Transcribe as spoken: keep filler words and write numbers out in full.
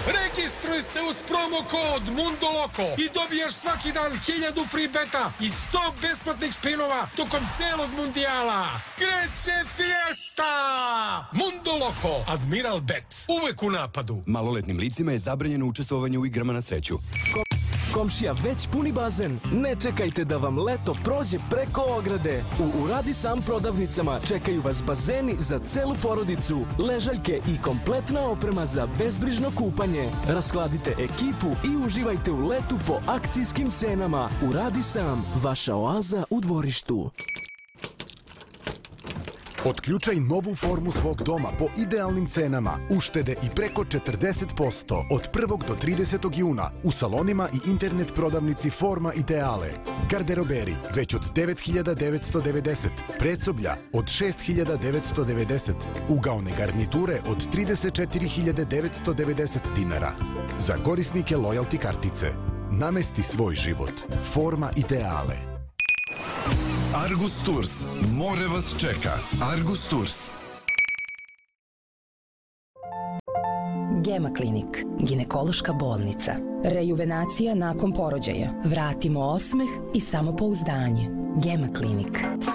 Registruj se uz promo kod Mundoloko i dobiješ svaki dan hiljadu free beta i sto besplatnih spinova tokom celog mundijala. Kreće fiesta! Mundoloko, Admiral Bet, uvek u napadu. Maloletnim licima je zabranjeno učestvovanje u igrama na sreću. Komšija već puni bazen? Ne čekajte da vam leto prođe preko ograde. U Uradi Sam prodavnicama čekaju vas bazeni za celu porodicu, ležaljke i kompletna oprema za bezbrižno kupanje. Raskladite ekipu i uživajte u letu po akcijskim cenama. Uradi Sam, vaša oaza u dvorištu. Otključaj novu formu svog doma po idealnim cenama. Uštede i preko četrdeset posto od prvog do tridesetog juna u salonima i internet prodavnici Forma Ideale. Garderoberi već od devet hiljada devetsto devedeset. Predsoblja od šest hiljada devetsto devedeset. Ugaone garniture od trideset četiri hiljade devetsto devedeset dinara. Za korisnike lojalty kartice. Namesti svoj život. Forma Ideale. Argus Tours. More vas čeka. Argus Tours. Gema Klinik, ginekološka bolnica. Rejuvenacija nakon porođaja. Vratimo osmeh i samopouzdanje. Gema Klinik.